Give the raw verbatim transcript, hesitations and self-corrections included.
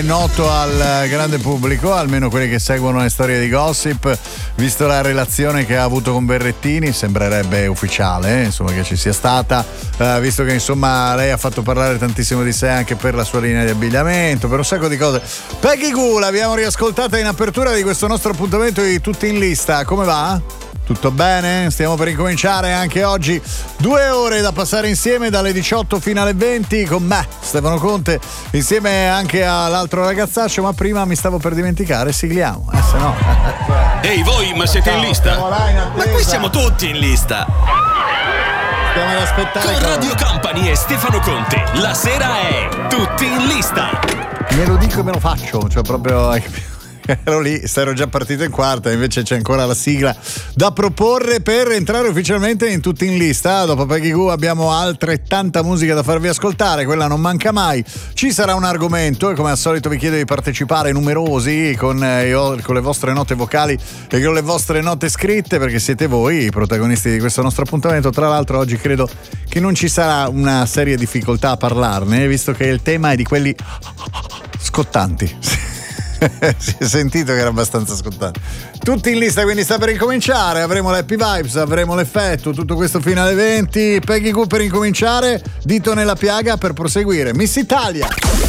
Noto al grande pubblico, almeno quelli che seguono le storie di Gossip, visto la relazione che ha avuto con Berrettini, sembrerebbe ufficiale, eh, insomma, che ci sia stata, eh, visto che insomma lei ha fatto parlare tantissimo di sé anche per la sua linea di abbigliamento, per un sacco di cose. Peggy Gou l'abbiamo riascoltata in apertura di questo nostro appuntamento di Tutti in Lista. Come va? Tutto bene? Stiamo per incominciare anche oggi due ore da passare insieme dalle diciotto fino alle venti con me, Stefano Conte, insieme anche all'altro ragazzaccio, ma prima mi stavo per dimenticare, sigliamo, eh se no. Ehi voi, ma siete in lista? In ma qui siamo tutti in lista. Stiamo ad aspettare. Con Radio Company e Stefano Conte, la sera è Tutti in Lista. Me lo dico e me lo faccio, cioè proprio... Ero lì, ero già partito in quarta, invece c'è ancora la sigla da proporre per entrare ufficialmente in Tutti in Lista. Dopo Peggy Gou abbiamo altrettanta musica da farvi ascoltare, quella non manca mai. Ci sarà un argomento e come al solito vi chiedo di partecipare numerosi con, eh, con le vostre note vocali e con le vostre note scritte, perché siete voi i protagonisti di questo nostro appuntamento. Tra l'altro oggi credo che non ci sarà una seria difficoltà a parlarne, visto che il tema è di quelli scottanti. Si è sentito che era abbastanza scottato. Tutti in lista, quindi sta per incominciare. Avremo le Happy Vibes, avremo l'effetto, tutto questo fino alle venti. Peggy Gou per incominciare, dito nella piaga per proseguire. Miss Italia.